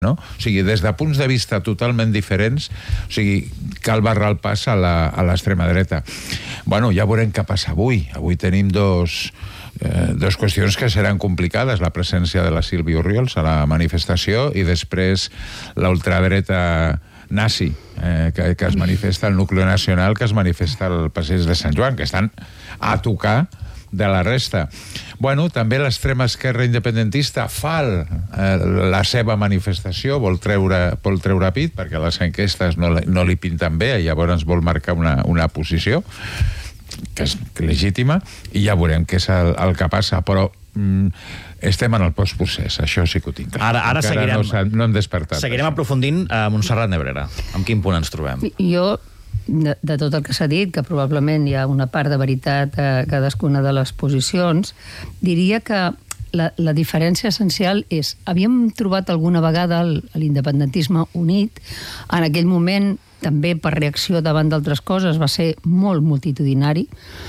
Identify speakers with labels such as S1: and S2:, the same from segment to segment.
S1: no? O sigui, des de punts de vista totalment diferents, o sigui, cal barrar el pas a l'extrema dreta. Bueno, ja veurem què passa avui. Avui tenim dos qüestions que seran complicades, la presència de la Sílvia Orriols a la manifestació i després la ultradreta nazi que es manifesta al nucli nacional, que es manifesta al passeig de Sant Joan, que estan a tocar de la resta. Bueno, també l'extrema esquerra independentista fa la seva manifestació, vol treure pit, perquè les enquestes no li pinten bé, i llavors vol marcar una posició, que és legítima, i ja veurem què és el que passa, però estem en el postprocés, això sí que ho tinc.
S2: Ara seguirem,
S1: no hem despertat.
S2: Seguirem aprofundint a Montserrat Nebrera. En quin punt ens trobem?
S3: Jo, de tot el que s'ha dit, que probablement hi ha una part de veritat a cadascuna de les posicions, diria que la diferència essencial és, havíem trobat alguna vegada l'independentisme unit, en aquell moment també per reacció davant d'altres coses va ser molt multitudinari.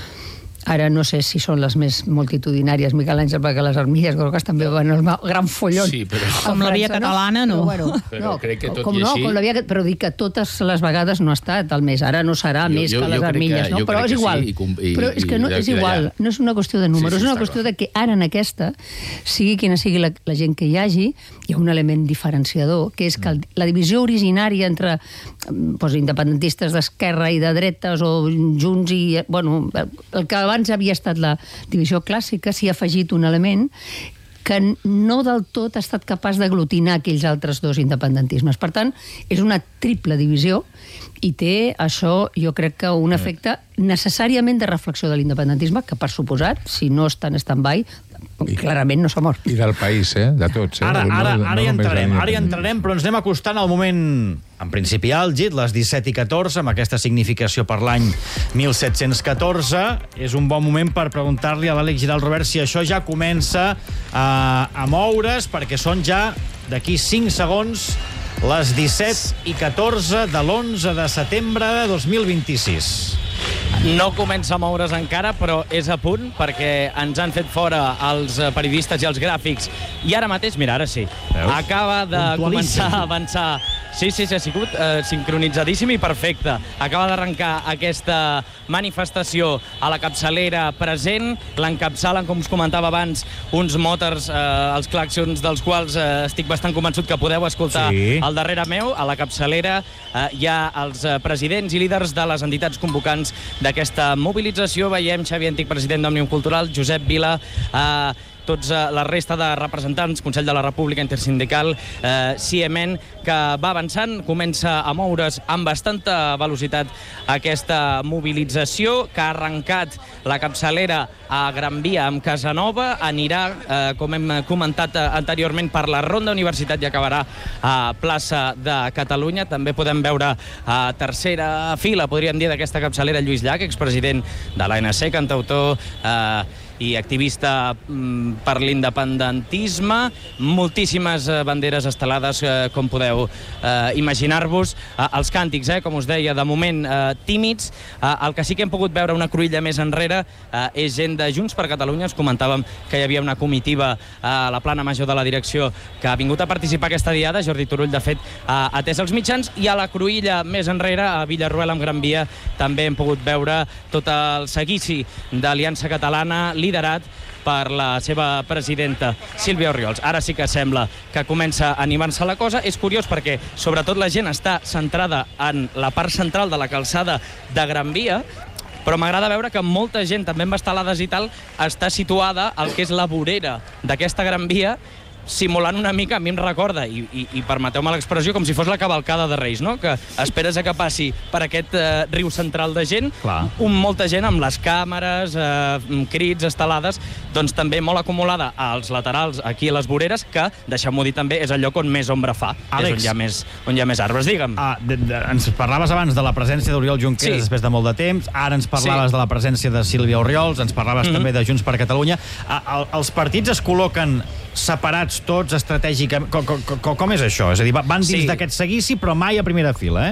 S3: Ara no sé si són les més multitudinàries, Miquel Àngel, perquè les armilles grogues també van al gran follon.
S4: Sí, però...
S5: Com la via catalana, no.
S4: Però crec que tot i així...
S3: Però dic que totes les vegades no ha estat el més. Ara no serà més que les armilles, no? Però és igual. Però és que no és igual. No és una qüestió de números, és una qüestió de que ara en aquesta, sigui quina sigui la gent que hi hagi, hi ha un element diferenciador, que és que la divisió originària entre independentistes d'esquerra i de dretes o junts i... Bueno, el que abans havia estat la divisió clàssica, s'hi ha afegit un element que no del tot ha estat capaç d'aglutinar aquells altres dos independentismes. Per tant, és una triple divisió i té això, jo crec que un efecte necessàriament de reflexió de l'independentisme, que per suposat, si no està en stand-by, clarament no s'ha mort.
S1: I del país, de tots.
S2: Ara hi entrarem, però ens anem acostant al moment, en principi àlgid, les 17:14, amb aquesta significació per l'any 1714. És un bon moment per preguntar-li a l'Àlex Giral Robert si això ja comença a moure's, perquè són ja, d'aquí 5 segons, les 17:14 de l'11 de setembre de 2026.
S6: No comença a moure's encara, però és a punt, perquè ens han fet fora els periodistes i els gràfics. I ara mateix, mira, ara sí, acaba de començar a avançar. Sí, ha sigut sincronitzadíssim i perfecte. Acaba d'arrencar aquesta manifestació a la capçalera present. L'encapçalen, com us comentava abans, uns motors, els clàxons dels quals estic bastant convençut que podeu escoltar al darrere meu. A la capçalera hi ha els presidents i líders de les entitats convocants d'aquesta mobilització. Veiem Xavier Antic, president d'Òmnium Cultural, Josep Vila, tots la resta de representants, Consell de la República Intersindical, CIEMEN, que va avançant, comença a moure's amb bastanta velocitat aquesta mobilització, que ha arrencat la capçalera a Gran Via amb Casanova, anirà, com hem comentat anteriorment, per la Ronda Universitat i acabarà a plaça de Catalunya. També podem veure a tercera fila, podríem dir, d'aquesta capçalera, Lluís Llach, expresident de l'ANC, cantautor i activista per l'independentisme. Moltíssimes banderes estelades, com podeu imaginar-vos. Els càntics, com us deia, de moment tímids. El que sí que hem pogut veure una cruïlla més enrere és gent de Junts per Catalunya. Us comentàvem que hi havia una comitiva a la plana major de la direcció que ha vingut a participar aquesta diada. Jordi Turull, de fet, ha atès els mitjans. I a la cruïlla més enrere, a Villarroel, amb Gran Via, també hem pogut veure tot el seguici d'Aliança Catalana, liderat per la seva presidenta, Sílvia Orriols. Ara sí que sembla que comença a animar-se la cosa. És curiós perquè, sobretot, la gent està centrada en la part central de la calçada de Gran Via, però m'agrada veure que molta gent, també amb estelades i tal, està situada al que és la vorera d'aquesta Gran Via, simulant una mica, a mi em recorda, i permeteu-me l'expressió, com si fos la cavalcada de Reis, no? Que esperes que passi per aquest riu central de gent, molta gent amb les càmeres, crits, estelades, doncs també molt acumulada als laterals, aquí a les voreres, que, deixem-ho dir també, és el lloc on més ombra fa,
S2: Àlex,
S6: és on hi ha més arbres. Digue'm.
S2: Ens parlaves abans de la presència d'Oriol Junqueras després de molt de temps, ara ens parlaves de la presència de Sílvia Orriols, ens parlaves també de Junts per Catalunya. Els partits es col·loquen separats tots estratègicament? Com és això? És a dir, van dins d'aquest seguici, però mai a primera fila,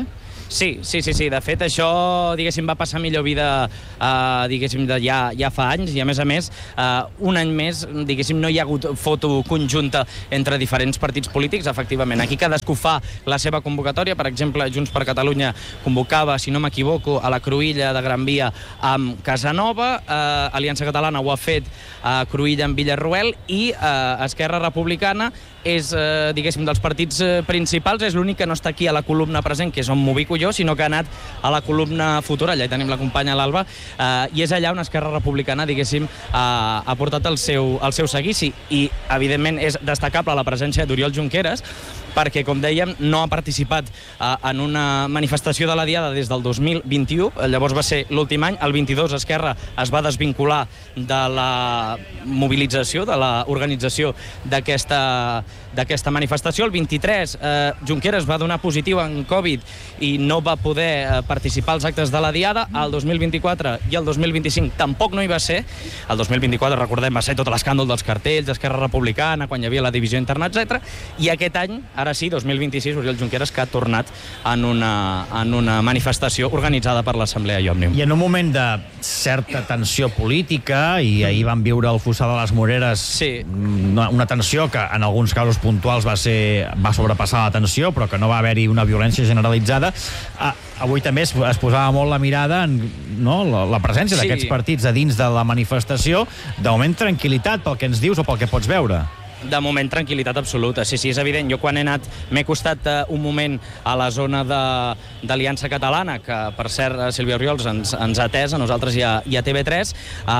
S6: Sí. De fet, això, diguéssim, va passar millor vida, diguéssim, ja fa anys, i a més, un any més, diguéssim, no hi ha hagut foto conjunta entre diferents partits polítics, efectivament. Aquí cadascú fa la seva convocatòria. Per exemple, Junts per Catalunya convocava, si no m'equivoco, a la Cruïlla de Gran Via amb Casanova, Aliança Catalana ho ha fet a Cruïlla amb Villarroel, i Esquerra Republicana és, diguéssim, dels partits principals, és l'únic que no està aquí a la columna present, que és on m'ubico jo, sinó que ha anat a la columna futura. Allà hi tenim la companya l'Alba, i és allà on Esquerra Republicana, diguéssim, ha portat el seu seguici. I, evidentment, és destacable la presència d'Oriol Junqueras, perquè, com dèiem, no ha participat en una manifestació de la Diada des del 2021, llavors va ser l'últim any. El 22 Esquerra es va desvincular de la mobilització, de l'organització d'aquesta manifestació. El 23 Junqueras va donar positiu en Covid i no va poder participar als actes de la Diada. El 2024 i el 2025 tampoc no hi va ser. El 2024, recordem, va ser tot l'escàndol dels cartells d'Esquerra Republicana, quan hi havia la divisió interna, etc. I aquest any, ara sí, 2026, Oriol Junqueras, que ha tornat en una manifestació organitzada per l'Assemblea i Òmnium.
S2: I en un moment de certa tensió política, i ahir vam viure el Fossar de les Moreres, una tensió que en alguns casos puntuals va sobrepassar la tensió, però que no va haver-hi una violència generalitzada. Avui també es posava molt la mirada en la presència d'aquests partits a dins de la manifestació. De moment, tranquil·litat pel que ens dius o pel que pots veure?
S6: De moment, tranquil·litat absoluta. Sí, és evident. Jo, quan he anat, m'he costat un moment a la zona d'Aliança Catalana, que, per cert, Sílvia Oriols ens ha atès, a nosaltres i a TV3.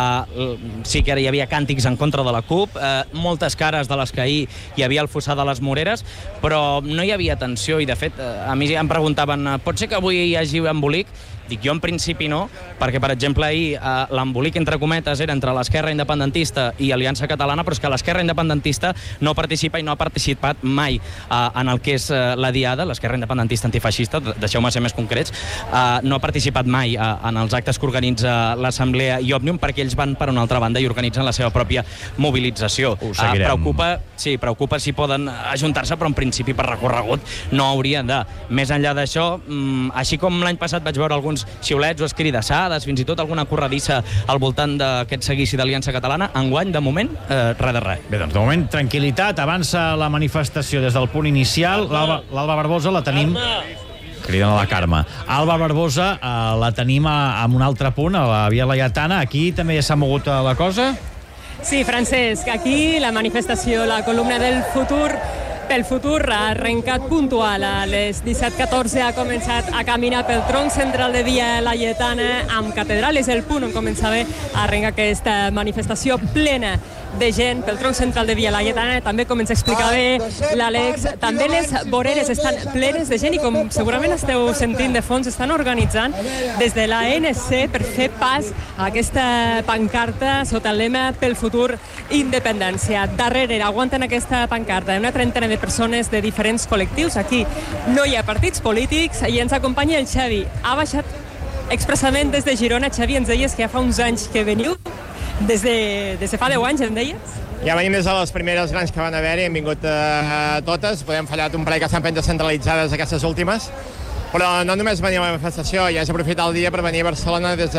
S6: Sí que hi havia càntics en contra de la CUP, moltes cares de les que ahir hi havia al Fossar de les Moreres, però no hi havia tensió, i, de fet, a mi em preguntaven, pot ser que avui hi hagi embolic? Dic, jo en principi no, perquè, per exemple, ahir l'embolic, entre cometes, era entre l'Esquerra Independentista i Aliança Catalana, però és que l'Esquerra Independentista no participa i no ha participat mai en el que és la Diada, l'Esquerra Independentista Antifeixista, deixeu-me ser més concrets, no ha participat mai en els actes que organitza l'Assemblea i Òmnium, perquè ells van per una altra banda i organitzen la seva pròpia mobilització.
S2: Ho seguirem.
S6: Preocupa si poden ajuntar-se, però en principi per recorregut no haurien de. Més enllà d'això, així com l'any passat vaig veure alguns xiulets o escridassades, fins i tot alguna corredissa al voltant d'aquest seguici d'Aliança Catalana, enguany, de moment, res de res.
S2: Bé, doncs, de moment, tranquil·litat. Avança la manifestació des del punt inicial. L'Alba Barbosa la tenim... Criden a la Carme. Alba Barbosa la tenim en un altre punt, a la Via Laietana. Aquí també s'ha mogut la cosa?
S5: Sí, Francesc, aquí la manifestació, la columna del futur, pel futur, ha arrencat puntual. A les 17:14 ha començat a caminar pel tronc central de Via Laietana amb Catedral. És el punt on començava a arrencar aquesta manifestació plena de gent pel tronc central de Via Laietana. També, com ens explicava l'Àlex, també les voreres estan plenes de gent, i com segurament esteu sentint de fons, estan organitzant des de l'ANC per fer pas a aquesta pancarta sota el lema pel futur, independència. Darrere aguanten aquesta pancarta una trentena de persones de diferents col·lectius. Aquí no hi ha partits polítics i ens acompanya el Xavi. Ha baixat expressament des de Girona. Xavi, ens deies que ja fa uns anys que veniu. Des de fa 10 anys, em deies?
S7: Ja venim des de les primeres grans que van haver-hi, hem vingut totes, podem fallat un parell que estan ben descentralitzades aquestes últimes, però no només venim a la manifestació, ja has aprofitat el dia per venir a Barcelona des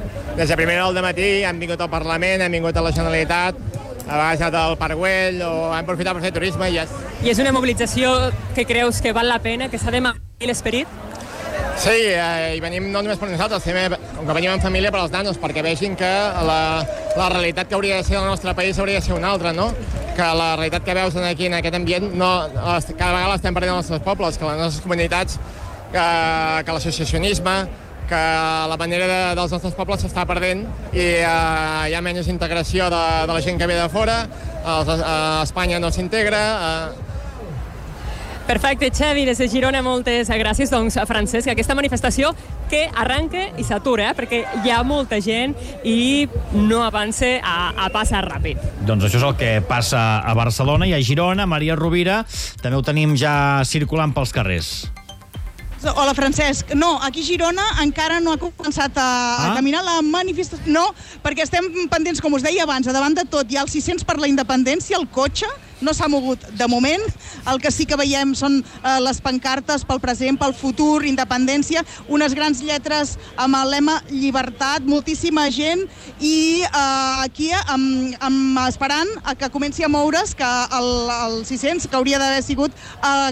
S7: de primera hora del matí, hem vingut al Parlament, hem vingut a la Generalitat, a vegades anat al Parc Güell, o hem aprofitat per fer turisme i ja.
S5: I és una mobilització que creus que val la pena, que s'ha de mantenir l'esperit?
S7: Sí, i venim no només per nosaltres, també, com que venim en família, per als nanos, perquè vegin que la realitat que hauria de ser el nostre país hauria de ser una altra, no? Que la realitat que veus aquí en aquest ambient, cada vegada l'estem perdent als nostres pobles, que les nostres comunitats, que l'associacionisme, que la manera dels nostres pobles s'està perdent i hi ha menys integració de la gent que ve de fora, a Espanya no s'integra.
S5: Perfecte, Xavi, des de Girona, moltes gràcies. Doncs, Francesc, aquesta manifestació que arranca i s'atura, perquè hi ha molta gent i no avança a passar ràpid.
S2: Doncs això és el que passa a Barcelona i a Girona. Maria Rovira, també ho tenim ja circulant pels carrers.
S8: Hola, Francesc. No, aquí a Girona encara no ha començat a caminar la manifestació. No, perquè estem pendents, com us deia abans, a davant de tot hi ha el 600 per la independència, el cotxe no s'ha mogut de moment. El que sí que veiem són les pancartes pel present, pel futur, independència, unes grans lletres amb el lema llibertat, moltíssima gent, i aquí esperant que comenci a moure's, que el 600, que hauria d'haver sigut a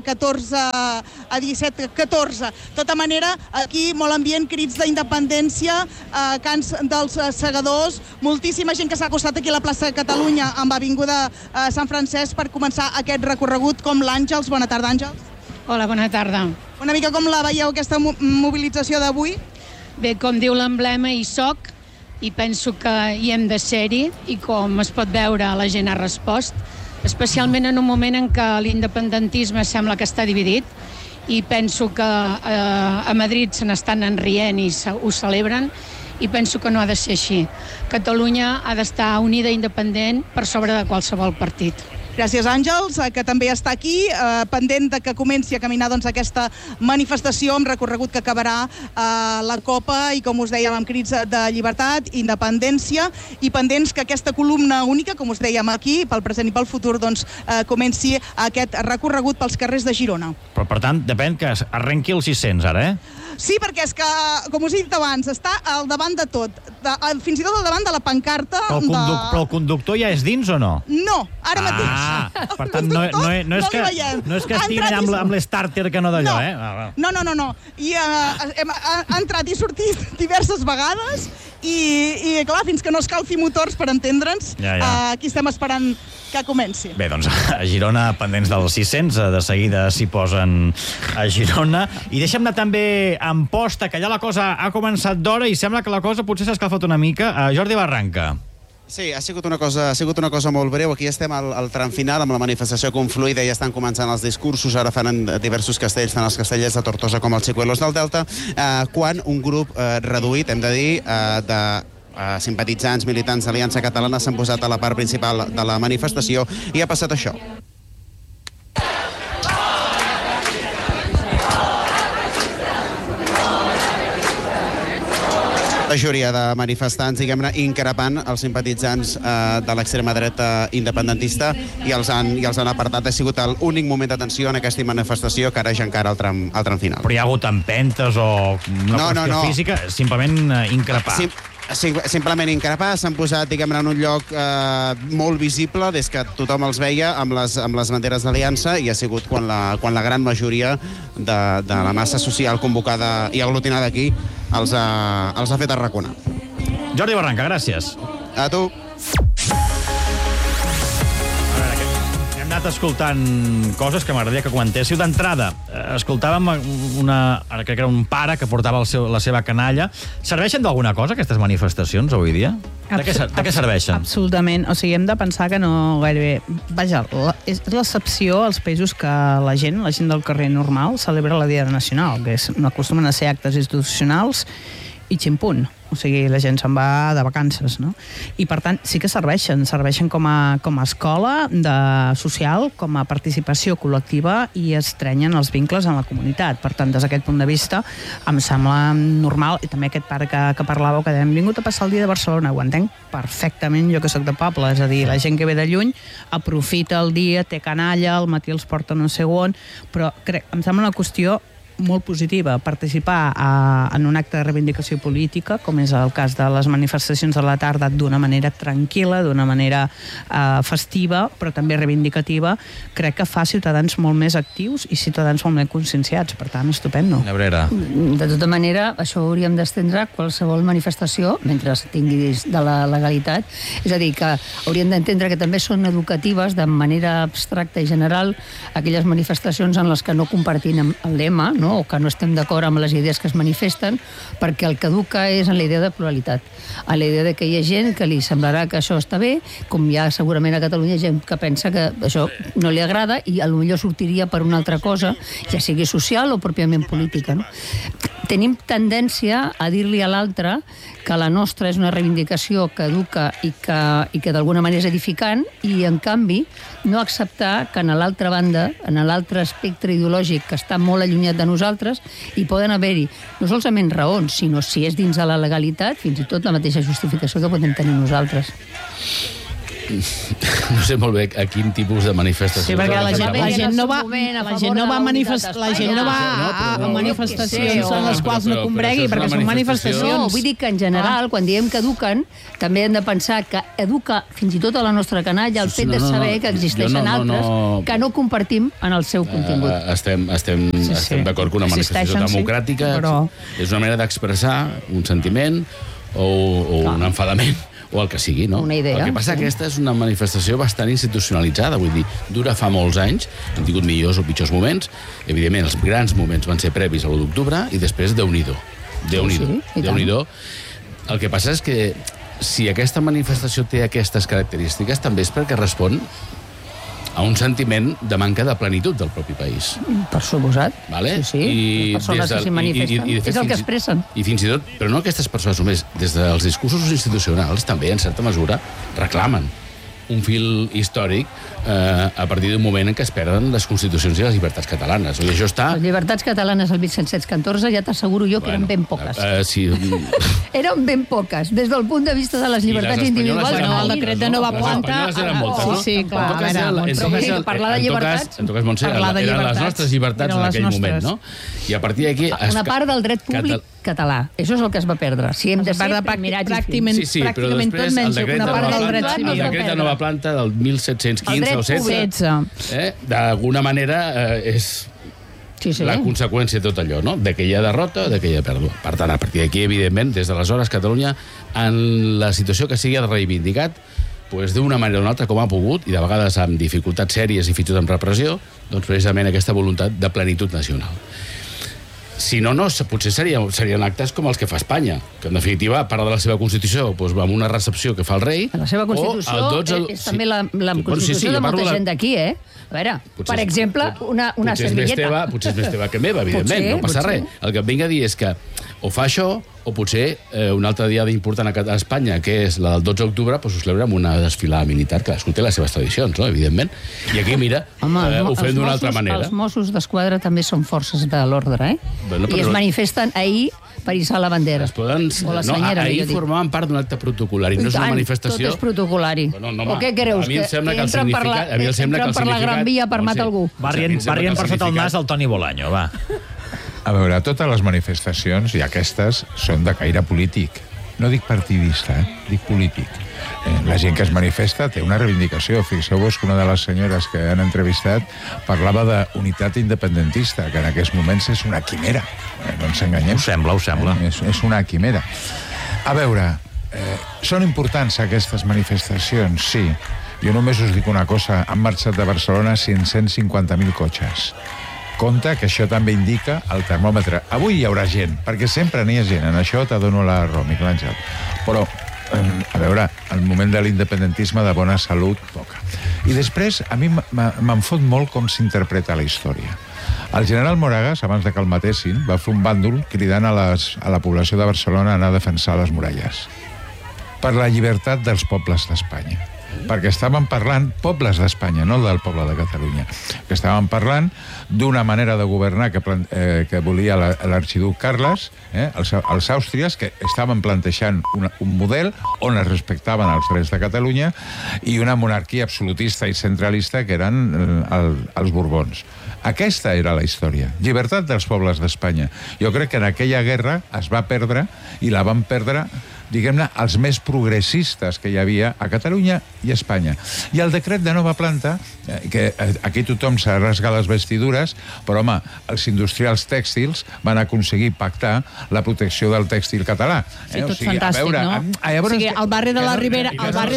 S8: 17-14. De tota manera, aquí molt ambient, crits d'independència, cants dels segadors, moltíssima gent que s'ha acostat aquí a la plaça de Catalunya amb Avinguda Sant Francesc per començar aquest recorregut, com l'Àngels. Bona tarda, Àngels.
S9: Hola, bona tarda.
S8: Una mica com la veieu, aquesta mobilització d'avui?
S9: Bé, com diu l'emblema, hi soc, i penso que hi hem de ser-hi, i com es pot veure, la gent ha respost, especialment en un moment en què l'independentisme sembla que està dividit, i penso que a Madrid se n'estan enrient i ho celebren, i penso que no ha de ser així. Catalunya ha d'estar unida i independent per sobre de qualsevol partit.
S8: Gràcies, Àngels, que també està aquí, pendent de que comenci a caminar aquesta manifestació amb recorregut que acabarà la Copa i, com us dèiem, amb crits de llibertat, independència, i pendents que aquesta columna única, com us dèiem aquí, pel present i pel futur, doncs comenci aquest recorregut pels carrers de Girona.
S2: Però, per tant, depèn que arrenqui el 600, ara,
S8: Sí, perquè és que, com us he dit abans, està al davant de tot, fins i tot al davant de la pancarta.
S2: Però el conductor ja és dins o no?
S8: No, ara mateix.
S2: Per tant, no és que estiguin allà amb l'estàrter que no d'allò,
S8: No. I ha entrat i sortit diverses vegades i clar, fins que no escalfi motors, per entendre'ns, aquí estem esperant que comenci.
S2: Bé, doncs a Girona, pendents del 600, de seguida s'hi posen a Girona. I deixem anar també a Amposta, que allà la cosa ha començat d'hora i sembla que la cosa potser s'ha escalfat una mica. Jordi Barranca.
S10: Sí, ha sigut una cosa molt breu. Aquí estem al tram final amb la manifestació confluïda i estan començant els discursos. Ara fan diversos castells, tant els castellers de Tortosa com els Xicuelos del Delta, quan un grup reduït, hem de dir, de simpatitzants, militants d'Aliança Catalana s'han posat a la part principal de la manifestació i ha passat això. La majoria de manifestants, diguem-ne, increpant els simpatitzants de l'extrema dreta independentista i els han apartat. Ha sigut l'únic moment d'atenció en aquesta manifestació que ara ja encara al tram final.
S2: Però hi ha hagut empentes o una qüestió física? Simplement increpar?
S10: Simplement increpar. S'han posat, diguem-ne, en un lloc molt visible des que tothom els veia amb les banderes d'Aliança, i ha sigut quan la gran majoria de la massa social convocada i aglutinada aquí els ha fet arraconar.
S2: Jordi Barranca, gràcies.
S10: A tu.
S2: Hem anat escoltant coses que m'agradaria que comentéssiu. D'entrada, escoltàvem ara crec que era un pare que portava la seva canalla. Serveixen d'alguna cosa aquestes manifestacions avui dia? De què serveixen?
S11: Absolutament. O sigui, hem de pensar que no gairebé... Vaja, és l'excepció als països que la gent del carrer normal celebra la Diada Nacional, que no acostumen a ser actes institucionals i ximpun. O sigui, la gent se'n va de vacances, no? I, per tant, sí que serveixen com a escola social, com a participació col·lectiva, i estrenyen els vincles en la comunitat. Per tant, des d'aquest punt de vista, em sembla normal, i també aquest pare que parlàveu, que hem vingut a passar el dia de Barcelona, ho entenc perfectament, jo que soc de poble, és a dir, la gent que ve de lluny aprofita el dia, té canalla, al matí els porta no sé on, però em sembla una qüestió molt positiva, participar en un acte de reivindicació política, com és el cas de les manifestacions de la tarda, d'una manera tranquil·la, d'una manera festiva, però també reivindicativa, crec que fa ciutadans molt més actius i ciutadans molt més conscienciats. Per tant, estupendo.
S2: Nebrera.
S3: De tota manera, això ho hauríem d'estendre a qualsevol manifestació, mentre tingui de la legalitat. És a dir, que hauríem d'entendre que també són educatives de manera abstracta i general aquelles manifestacions en les que no compartim el lema, no? O que no estem d'acord amb les idees que es manifesten, perquè el que educa és en la idea de pluralitat, a la idea de que hi ha gent que li semblarà que això està bé, com hi ha segurament a Catalunya gent que pensa que això no li agrada i potser sortiria per una altra cosa, ja sigui social o pròpiament política, no? Tenim tendència a dir-li a l'altre que la nostra és una reivindicació que educa i que d'alguna manera és edificant, i en canvi no acceptar que en l'altra banda, en l'altre espectre ideològic que està molt allunyat de nosaltres, hi poden haver-hi no solament raons, sinó, si és dins de la legalitat, fins i tot la mateixa justificació que podem tenir nosaltres.
S4: no sé molt bé a quin tipus de manifestació...
S11: Sí, perquè la gent no va a manifestacions en les quals no combregui, perquè són manifestacions.
S3: No, vull dir que en general, quan diem que eduquen, també hem de pensar que educa fins i tot a la nostra canalla el fet de saber que existeixen altres que no compartim en el seu contingut.
S4: Estem d'acord que una manifestació democràtica és una manera d'expressar un sentiment o un enfadament o el que sigui, no?
S3: Una idea.
S4: El que passa que aquesta és una manifestació bastant institucionalitzada, vull dir, dura fa molts anys, han tingut millors o pitjors moments, evidentment els grans moments van ser previs a l'1 d'octubre i després Déu-n'hi-do. Déu-n'hi-do. El que passa és que si aquesta manifestació té aquestes característiques també és perquè respon a un sentiment de manca de plenitud del propi país.
S3: Per suposat.
S4: Vale?
S3: Sí. Les persones que s'hi manifesten. És el que expressen.
S4: I fins i tot, però no aquestes persones només, des dels discursos institucionals també, en certa mesura, reclamen un fil històric a partir d'un moment en què es perden les constitucions i les llibertats catalanes. I això està...
S3: Les llibertats catalanes al 1714 ja t'asseguro jo que eren ben poques.
S4: Sí.
S3: Eren ben poques, des del punt de vista de les llibertats individuals.
S11: El decret de Nova Planta...
S3: Sí, clar. Parlar de llibertats...
S4: En tot cas, Montse, eren les nostres llibertats en aquell moment, no? I a partir d'aquí...
S3: Una part del dret públic català. Això és el que es va perdre. Si hem de ser mirats i fins.
S4: Sí, però després el decret de Nova Planta del 1715 o 16, d'alguna manera és la conseqüència de tot allò, no? D'aquella derrota o d'aquella pèrdua. Per tant, a partir d'aquí, evidentment, des d'aleshores, Catalunya, en la situació que sigui, ha reivindicat d'una manera o d'una altra, com ha pogut, i de vegades amb dificultats sèries i fins i tot amb repressió, doncs precisament aquesta voluntat de plenitud nacional. Si no, potser serien actes com els que fa Espanya, que en definitiva, a part de la seva Constitució, amb una recepció que fa el rei...
S3: La seva Constitució és també la Constitució de molta gent d'aquí, eh? A veure, per exemple, una servilleta.
S4: Potser és més teva que meva, evidentment, no passa res. El que em vinc a dir és que o fa això, o potser un altre dia important a Espanya, que és la del 12 d'octubre, ho celebra amb una desfilada militar, que cadascú té les seves tradicions, no? Evidentment. I aquí, mira, ho fem d'una altra manera.
S3: Els Mossos d'Esquadra també són forces de l'ordre, I es manifesten ahir per hissar la bandera.
S4: Ahir formaven part d'un acte protocolari, no és una manifestació...
S3: Tot és protocolari. O què creus? Que entren per la Gran Via per matar algú?
S2: Va rient per sota el nas el Toni Bolaño, va.
S1: A veure, totes les manifestacions, i aquestes, són de caire polític. No dic partidista, dic polític. La gent que es manifesta té una reivindicació. Fixeu-vos que una de les senyores que han entrevistat parlava d'unitat independentista, que en aquests moments és una quimera. No ens enganyem.
S2: Ho sembla.
S1: És una quimera. A veure, són importants aquestes manifestacions? Sí. Jo només us dic una cosa. Han marxat de Barcelona 550.000 cotxes. Compte que això també indica el termòmetre. Avui hi haurà gent, perquè sempre n'hi ha gent. En això t'adono la raó, Miquel Àngel. Però, a veure, el moment de l'independentisme de bona salut toca. I després, a mi me'n fot molt com s'interpreta la història. El general Moragas, abans de que el matessin, va fer un bàndol cridant a la població de Barcelona a anar a defensar les muralles per la llibertat dels pobles d'Espanya. Perquè estaven parlant, pobles d'Espanya, no del poble de Catalunya, que estaven parlant d'una manera de governar que volia l'arxiduc Carles, els àustries, que estaven plantejant un model on es respectaven els drets de Catalunya, i una monarquia absolutista i centralista que eren els Borbons. Aquesta era la història. Llibertat dels pobles d'Espanya. Jo crec que en aquella guerra es va perdre, i la van perdre, diguem-ne, els més progressistes que hi havia a Catalunya i a Espanya. I el decret de Nova Planta, que aquí tothom s'ha rasgat les vestidures, però, home, els industrials tèxtils van aconseguir pactar la protecció del tèxtil català.
S11: Sí, tot fantàstic, no? O sigui, al barri de la Ribera,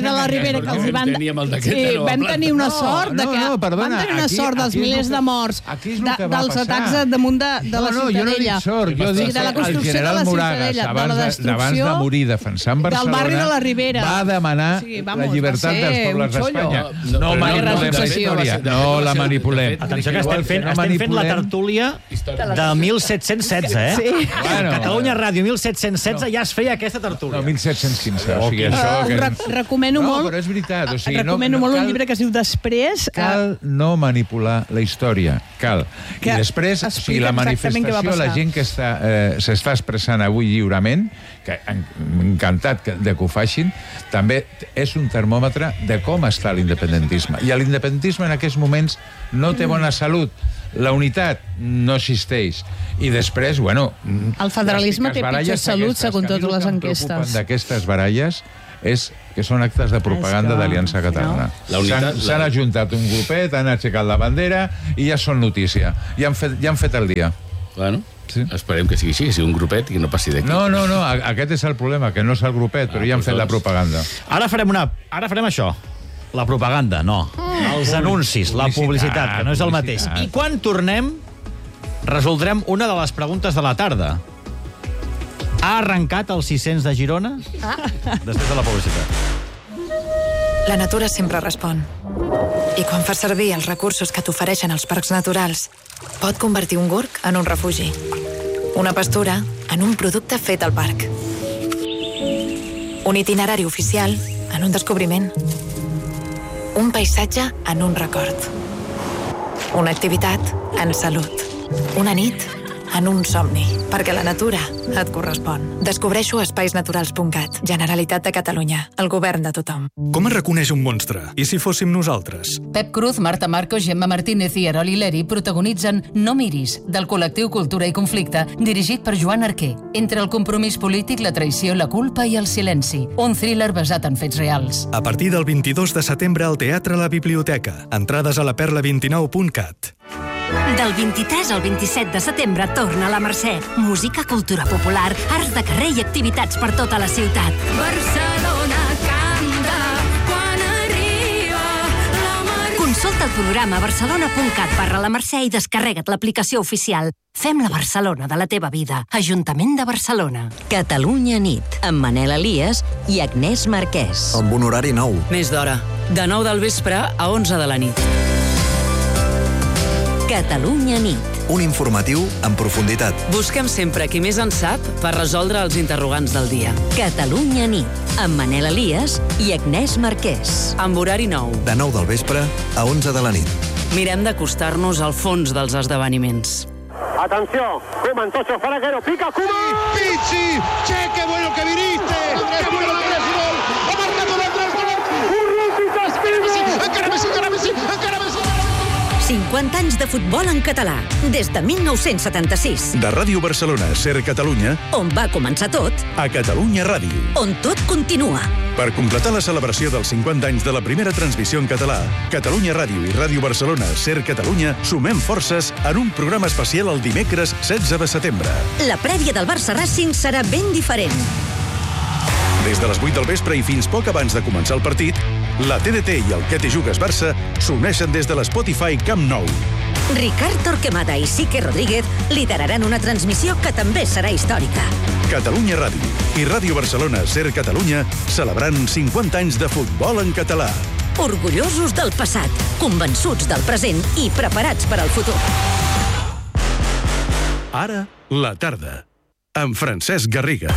S11: que els hi van... Sí, vam tenir una sort de que... Vam tenir una sort dels milers de morts, dels atacs damunt de la Ciutadella.
S1: No, jo no dic sort, jo dic que el general Moragas, abans de morir defensant Barcelona, va demanar la llibertat dels pobles d'Espanya. No la manipulem.
S2: Atenció que estem fent la tertúlia de 1716, eh?
S11: Sí.
S2: Catalunya Ràdio 1716 ja es feia aquesta tertúlia.
S1: No, 1715.
S11: Recomano molt...
S1: No, però és veritat.
S11: Recomano molt un llibre que es diu Després...
S1: Cal no manipular la història. Cal. I després, la manifestació, la gent que s'està expressant avui lliurement, que encantat de que ho facin, també és un termòmetre de com està l'independentisme. I l'independentisme en aquests moments no té bona salut. La unitat no existeix. I després, bueno...
S11: El federalisme té pitjor salut, segons totes les enquestes.
S1: D'aquestes baralles és que són actes de propaganda d'Aliança Catalana. S'han ajuntat un grupet, han aixecat la bandera i ja són notícia. Ja han fet el dia.
S4: Bueno, esperem que sigui així, que sigui un grupet i que no passi d'aquí.
S1: No, aquest és el problema, que no és el grupet, però ja han fet la propaganda.
S2: Ara farem això. La propaganda, no. Els anuncis, la publicitat, que no és el mateix. I quan tornem, resoldrem una de les preguntes de la tarda. Ha arrencat el 600 de Girona? Després de la publicitat.
S12: La natura sempre respon. I quan fas servir els recursos que t'ofereixen els parcs naturals, pot convertir un gorg en un refugi. Una pastura en un producte fet al parc. Un itinerari oficial en un descobriment. Un paisatge en un record. Una activitat en salut. Una nit en un somni. Perquè la natura et correspon. Descobreixo a espaisnaturals.cat. Generalitat de Catalunya. El govern de tothom.
S13: Com es reconeix un monstre? I si fóssim nosaltres?
S14: Pep Cruz, Marta Marcos, Gemma Martínez i Erol Ileri protagonitzen No miris, del col·lectiu Cultura i Conflicte, dirigit per Joan Arquer. Entre el compromís polític, la traïció, la culpa i el silenci. Un thriller basat en fets reals.
S13: A partir del 22 de setembre al Teatre La Biblioteca. Entrades a la perla29.cat.
S15: Del 23 al 27 de setembre torna a la Mercè. Música, cultura popular, arts de carrer i activitats per tota la ciutat. Barcelona canta quan arriba la Mercè. Consulta el programa barcelona.cat/la Mercè i descarrega't l'aplicació oficial. Fem la Barcelona de la teva vida. Ajuntament de Barcelona.
S16: Catalunya nit, amb Manel Elias i Agnès Marquès.
S17: Amb un horari nou.
S18: Més d'hora. De 9 del vespre a 11 de la nit.
S16: Catalunya nit.
S17: Un informatiu en profunditat.
S18: Busquem sempre qui més en sap per resoldre els interrogants del dia.
S16: Catalunya nit, amb Manel Elias i Agnès Marquès.
S18: Amb horari nou.
S17: De 9 del vespre a 11 de la nit.
S18: Mirem d'acostar-nos al fons dels esdeveniments.
S19: Atención, Koeman, Tocho, Faraguero, pica, Koeman.
S20: Pichi, che, qué bueno que viniste. Qué bueno que eres gol. Ha marcado la
S15: Encara Messi. 50 anys de futbol en català, des de 1976.
S13: De Ràdio Barcelona, Ser Catalunya,
S15: on va començar tot,
S13: a Catalunya Ràdio,
S15: on tot continua.
S13: Per completar la celebració dels 50 anys de la primera transmissió en català, Catalunya Ràdio i Ràdio Barcelona, Ser Catalunya, sumem forces en un programa especial el dimecres 16 de setembre.
S15: La prèvia del Barça-Racing serà ben diferent.
S13: Des de les 8 del vespre i fins poc abans de començar el partit, la TDT i el Que te jugues Barça s'uneixen des de l'Spotify Camp Nou.
S15: Ricard Torquemada i Sique Rodríguez lideraran una transmissió que també serà històrica.
S13: Catalunya Ràdio i Ràdio Barcelona, Ser Catalunya, celebrant 50 anys de futbol en català.
S15: Orgullosos del passat, convençuts del present i preparats per al futur.
S13: Ara, la tarda, amb Francesc Garriga.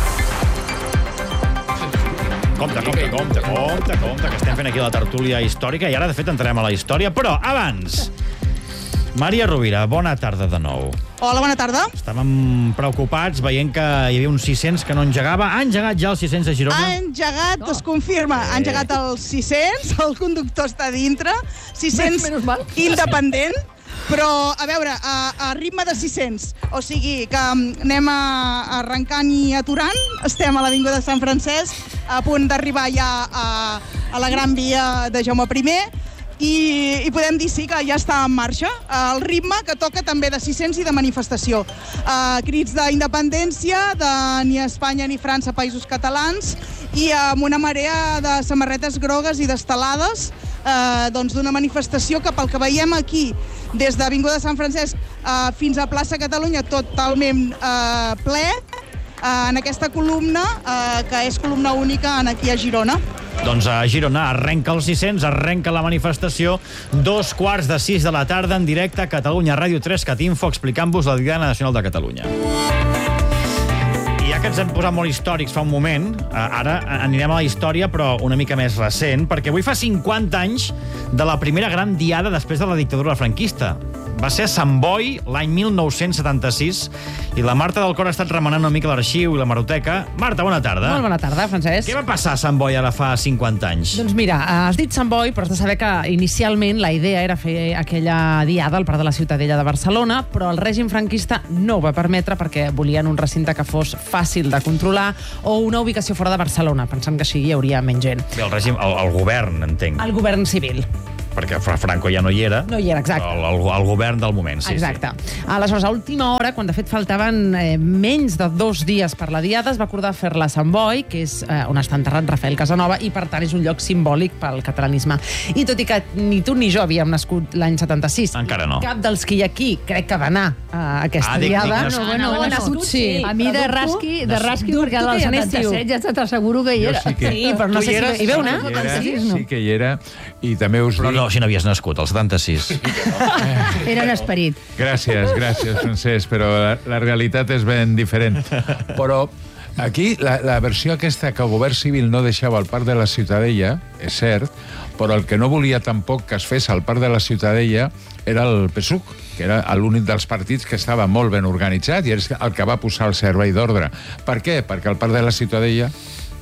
S2: Compte, que estem fent aquí la tertúlia històrica i ara, de fet, entrarem a la història, però abans... Maria Rovira, bona tarda de nou.
S8: Hola, bona tarda.
S2: Estàvem preocupats veient que hi havia uns 600 que no engegava. Ha engegat ja els 600 de Girona?
S8: Ha engegat, es confirma. Ha engegat els 600, el conductor està dintre. 600 independent. Però, a veure, a ritme de 600, o sigui que anem arrencant i aturant, estem a l'Avinguda de Sant Francesc, a punt d'arribar ja a la Gran Via de Jaume I, i podem dir sí que ja està en marxa el ritme que toca també de 600 i de manifestació. Crits d'independència, de ni Espanya ni França, països catalans, i amb una marea de samarretes grogues i d'estelades d'una manifestació que, pel que veiem aquí, des d'Avinguda de Sant Francesc fins a plaça Catalunya, totalment ple, en aquesta columna, que és columna única aquí a Girona.
S2: Doncs a Girona arrenca els 600, arrenca la manifestació, 2:45 de la tarda, en directe a Catalunya Ràdio 3 Catinfo, explicant-vos la Diada Nacional de Catalunya. I ja que ens hem posat molt històrics fa un moment, ara anirem a la història, però una mica més recent, perquè avui fa 50 anys de la primera gran diada després de la dictadura franquista. va ser a Sant Boi l'any 1976 i la Marta del Cor ha estat remenant una mica l'arxiu i la hemeroteca. Marta, bona tarda.
S21: Molt bona tarda, Francesc.
S2: Què va passar a Sant Boi ara fa 50 anys?
S21: Doncs mira, has dit Sant Boi, però has de saber que inicialment la idea era fer aquella diada al Parc de la Ciutadella de Barcelona, però el règim franquista no ho va permetre perquè volien un recinte que fos fàcil de controlar o una ubicació fora de Barcelona, pensant que així hi hauria menys gent.
S2: Bé, el règim, el govern, entenc.
S21: El govern civil.
S2: Perquè Franco ja no hi era.
S21: No hi era, exacte.
S2: El govern del moment, sí.
S21: Exacte. Aleshores, a última hora, quan de fet faltaven menys de 2 dies per la diada, es va acordar fer-la a Sant Boi, que és on està enterrat Rafael Casanova, i per tant és un lloc simbòlic pel catalanisme. I tot i que ni tu ni jo havíem nascut l'any 76,
S2: encara no.
S21: Cap dels que hi ha aquí crec que va anar a aquesta diada.
S3: No, nascut sí. A mi de rasqui, perquè al 77 ja t'asseguro que hi era.
S21: Sí, però no sé si hi veu anar.
S1: Sí que hi era, i també us dic...
S2: No, si no havies nascut, al 76.
S3: Era en esperit.
S1: Gràcies, Francesc, però la realitat és ben diferent. Però aquí, la versió aquesta que el govern civil no deixava al Parc de la Ciutadella, és cert, però el que no volia tampoc que es fes al Parc de la Ciutadella era el PSUC, que era l'únic dels partits que estava molt ben organitzat i és el que va posar el servei d'ordre. Per què? Perquè al Parc de la Ciutadella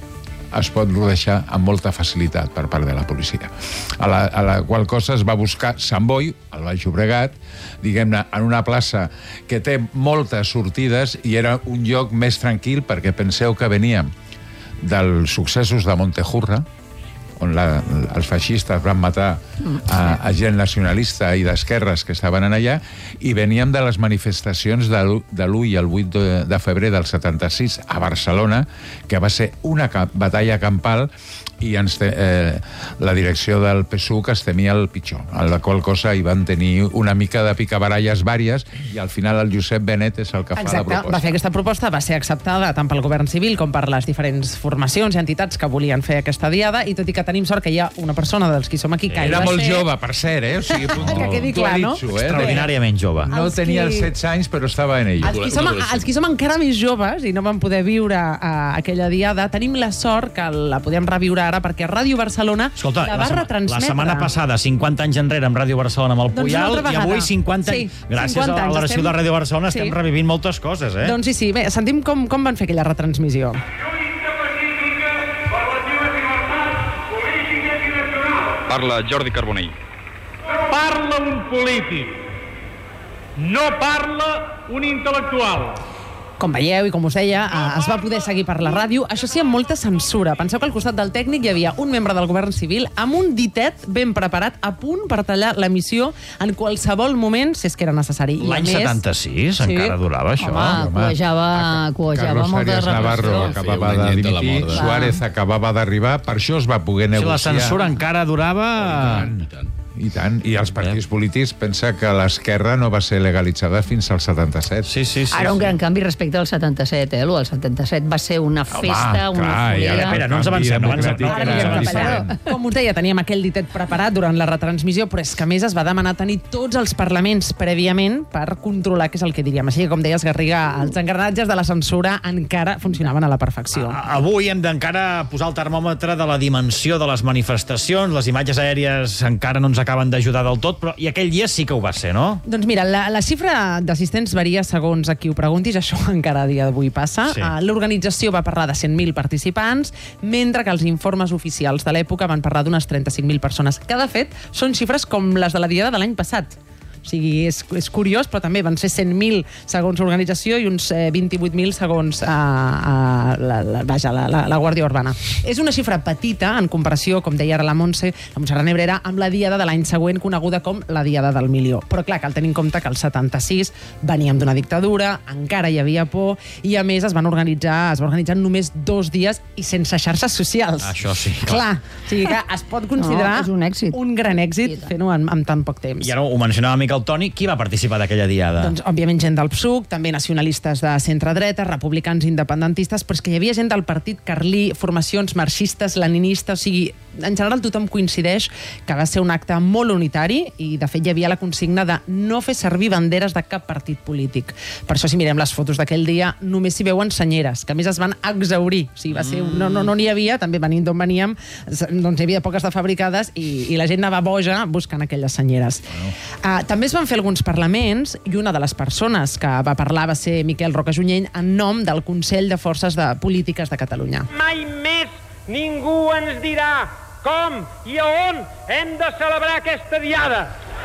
S1: es pot rodejar amb molta facilitat per part de la policia. A la qual cosa es va buscar Sant Boi, al Baix Llobregat, diguem-ne, en una plaça que té moltes sortides i era un lloc més tranquil perquè penseu que veníem dels successos de Montejurra, on els feixistes van matar a gent nacionalista i d'esquerres que estaven allà, i veníem de les manifestacions de l'1 i el 8 de febrer del 76 a Barcelona, que va ser una batalla campal, i la direcció del PSUC es temia el pitjor, a la qual cosa hi van tenir una mica de picabaralles vàries, i al final el Josep Benet és el que fa la proposta.
S21: Va fer aquesta proposta, va ser acceptada tant pel govern civil com per les diferents formacions i entitats que volien fer aquesta diada, i tot i que tenim sort que hi ha una persona dels que som aquí que
S1: era molt jove, per cert, O sigui,
S21: que quedi clar, no?
S2: Extraordinàriament jove.
S1: No tenia els 16 anys, però estava en ell.
S21: Els que som encara més joves i no vam poder viure aquella diada, tenim la sort que la podem reviure ara perquè Ràdio Barcelona la va retransmetre.
S2: La setmana passada, 50 anys enrere, amb Ràdio Barcelona amb el Puyal, i avui 50 anys. Gràcies a l'arxiu de Ràdio Barcelona estem revivint moltes coses,
S21: Doncs sí. Bé, sentim com van fer aquella retransmissió.
S22: Parla Jordi Carbonell.
S23: Parla un polític, no parla un intel·lectual.
S21: Com veieu i com us deia, es va poder seguir per la ràdio, això sí, amb molta censura. Penseu que al costat del tècnic hi havia un membre del govern civil amb un ditet ben preparat a punt per tallar l'emissió en qualsevol moment, si és que era necessari.
S2: L'any 76 encara durava això.
S3: Home, cuejava molt de
S1: Carlos Arias Navarro acabava de dimitir, Suárez acabava d'arribar, per això es va poder negociar.
S2: La censura encara durava...
S1: I tant. I els partits polítics pensa que l'esquerra no va ser legalitzada fins al 77.
S2: Sí.
S3: Ara un gran canvi respecte al 77, El 77 va ser una festa, una folia...
S2: Espera, no ens avancem.
S21: Com us deia, teníem aquell ditet preparat durant la retransmissió, però és que a més es va demanar tenir tots els parlaments prèviament per controlar què és el que diríem. Així que, com deies, Garriga, els engranatges de la censura encara funcionaven a la perfecció.
S2: Avui hem d'encara posar el termòmetre de la dimensió de les manifestacions, les imatges aèries encara no ens acaben d'ajudar del tot, però i aquell dia sí que ho va ser, no?
S21: Doncs mira, la xifra d'assistents varia segons a qui ho preguntis, això encara a dia d'avui passa. Sí. L'organització va parlar de 100.000 participants, mentre que els informes oficials de l'època van parlar d'unes 35.000 persones, que de fet són xifres com les de la diada de l'any passat. O sigui, és curiós, però també van ser 100.000 segons l'organització i uns 28.000 segons la Guàrdia Urbana. És una xifra petita en comparació, com deia ara la Montserrat Nebrera, amb la diada de l'any següent coneguda com la diada del milió. Però clar, cal tenir en compte que el 76 veníem d'una dictadura, encara hi havia por, i a més es va organitzar en només 2 dies i sense xarxes socials.
S2: Això sí.
S21: Clar, o sigui que es pot considerar un gran èxit fer-ho en tan poc temps.
S2: I ara ho mencionava una mica el Toni, qui va participar d'aquella diada?
S21: Doncs, òbviament, gent del PSUC, també nacionalistes de centre-dreta, republicans independentistes, però és que hi havia gent del partit carlí, formacions marxistes, leninistes, o sigui, en general tothom coincideix que va ser un acte molt unitari i, de fet, hi havia la consigna de no fer servir banderes de cap partit polític. Per això, si mirem les fotos d'aquell dia, només s'hi veuen senyeres, que a més es van exhaurir. O sigui, va ser, no n'hi havia, també venint d'on veníem, doncs hi havia poques de fabricades i la gent anava boja buscant aquelles senyeres. També es van fer alguns parlaments i una de les persones que va parlar va ser Miquel Rocajunyent en nom del Consell de Forces Polítiques de Catalunya.
S23: Mai més ningú ens dirà com i on hem de celebrar aquesta diada.